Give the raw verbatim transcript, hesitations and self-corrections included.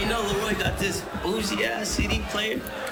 you know, Leroy got this bougie ass C D player.